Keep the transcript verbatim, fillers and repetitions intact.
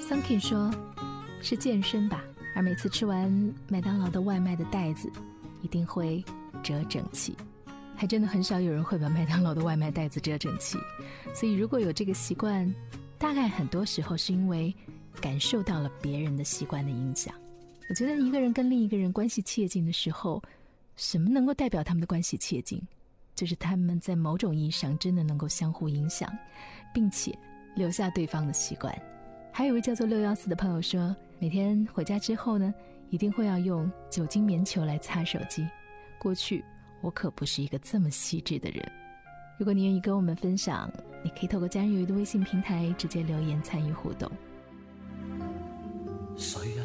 Sunkin 说是健身吧，而每次吃完麦当劳的外卖的袋子一定会折整齐。还真的很少有人会把麦当劳的外卖袋子折整齐，所以如果有这个习惯，大概很多时候是因为感受到了别人的习惯的影响。我觉得一个人跟另一个人关系切近的时候，什么能够代表他们的关系切近？就是他们在某种意义上真的能够相互影响，并且留下对方的习惯。还有一位叫做六一四的朋友说，每天回家之后呢，一定会要用酒精棉球来擦手机。过去我可不是一个这么细致的人。如果你愿意跟我们分享，你可以透过家人有约的微信平台直接留言参与互动。 谁